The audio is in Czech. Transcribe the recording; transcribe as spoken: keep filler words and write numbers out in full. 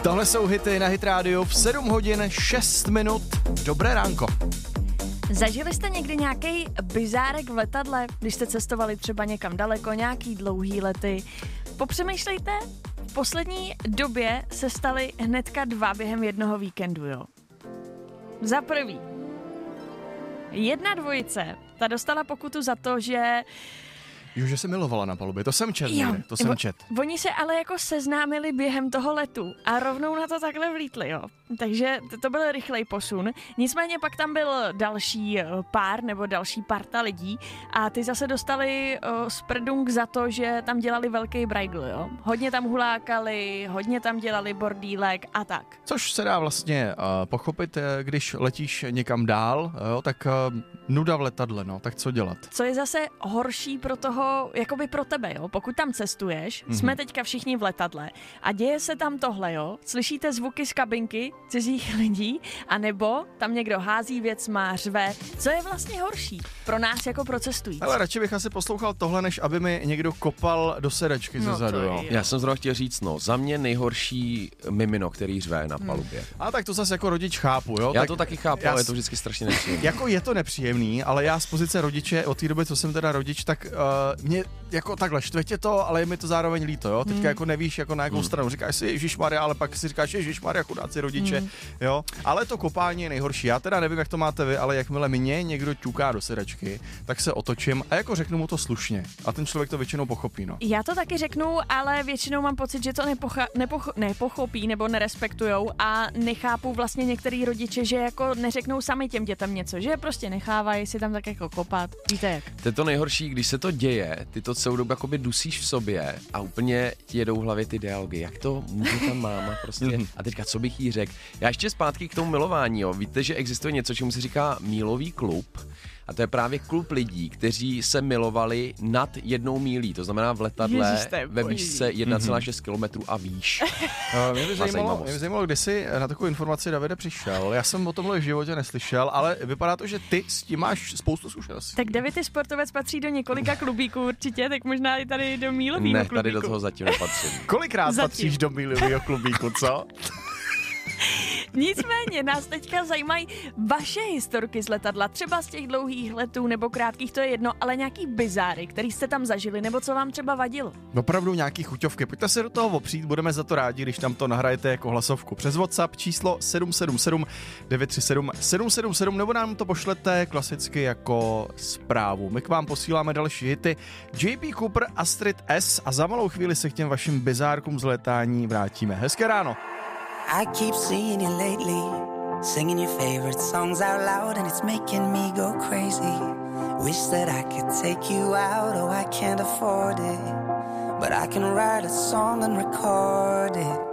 Tohle jsou hity na Hit Radio v sedm hodin šest minut. Dobré ránko. Zažili jste někdy nějaký bizárek v letadle, když jste cestovali třeba někam daleko, nějaký dlouhý lety? Popřemýšlejte, v poslední době se staly hnedka dva během jednoho víkendu, jo. Za prvý, jedna dvojice, ta dostala pokutu za to, že... Jo, že se milovala na palubě, to jsem čet, jo, to jsem čet. Oni se ale jako seznámili během toho letu a rovnou na to takhle vlítli, jo. Takže to, to byl rychlej posun. Nicméně pak tam byl další pár nebo další parta lidí a ty zase dostali uh, sprdung za to, že tam dělali velký brajgl, jo. Hodně tam hulákali, hodně tam dělali bordílek a tak. Což se dá vlastně uh, pochopit, když letíš někam dál, jo, tak uh, nuda v letadle, no, tak co dělat? Co je zase horší pro toho, jakoby pro tebe, jo, pokud tam cestuješ, mm-hmm. jsme teďka všichni v letadle a děje se tam tohle, jo, slyšíte zvuky z kabinky cizích lidí, anebo tam někdo hází věcma, řve, co je vlastně horší pro nás jako pro cestující? Ale radši bych asi poslouchal tohle, než aby mi někdo kopal do sedačky no, ze zadu, jo. Já jsem zrovna chtěl říct, no, za mě nejhorší mimino, který řve na palubě. Hmm. A tak to zase jako rodič chápu, jo. Já tak to taky chápu, já ale je to vždycky strašně nepříjemné. Jako je to nepříjemný, ale já z pozice rodiče, od té doby, co jsem teda rodič, tak uh, mě jako takhle štve to, ale je mi to zároveň líto, jo. Teďka hmm. jako nevíš, jako na jakou hmm. stranu. Říkáš si Ježišmarja, ale pak si říkáš Ježišmarja, chudáci rodiče, hmm. jo. Ale to kopání je nejhorší. Já teda nevím, jak to máte vy, ale jakmile mě někdo ťuká do sedačky, tak se otočím a jako řeknu mu to slušně. A ten člověk to většinou pochopí, no. Já to taky řeknu, ale většinou mám pocit, že to nepocha- nepoch- nepochopí nebo nerespektujou a nechápu vlastně některý rodiče, že jako neřeknou sami těm dětem něco, že je prostě nechávají si tam tak jako kopat. Víte jak? To je to nejhorší, když se to děje, ty to celou dobu jakoby dusíš v sobě a úplně ti jedou v hlavě ty dialogy. Jak to může ta máma prostě? A teďka co bych jí řekl? Já ještě zpátky k tomu milování, jo. Víte, že existuje něco, čemu se říká mílový klub? A to je právě klub lidí, kteří se milovali nad jednou mílí, to znamená v letadle Ježište, ve výšce jedna celá šest kilometru a výš. Uh, mě by zajímalo, mě by zajímalo, kdy jsi na takovou informaci, Davide, přišel. Já jsem o tomhle v životě neslyšel, ale vypadá to, že ty s tím máš spoustu zkušeností. Tak David je sportovec, patří do několika klubíků určitě, tak možná i tady do mílovýho ne, klubíku. Ne, tady do toho zatím nepatřím. Kolikrát zatím. patříš do mílovýho klubíku, co? Nicméně nás teďka zajímají vaše historky z letadla, třeba z těch dlouhých letů nebo krátkých, to je jedno, ale nějaký bizáry, který jste tam zažili, nebo co vám třeba vadilo. Opravdu nějaký chuťovky. Pojďte se do toho opřít, budeme za to rádi, když tam to nahrajete jako hlasovku přes WhatsApp číslo sedm sedm sedm devět tři sedm sedm sedm sedm nebo nám to pošlete klasicky jako zprávu. My k vám posíláme další hity. J P Cooper, Astrid S a za malou chvíli se k těm vašim bizárkům z letání vrátíme. Hezké ráno. I keep seeing you lately, singing your favorite songs out loud, and it's making me go crazy. Wish that I could take you out, oh I can't afford it, but I can write a song and record it.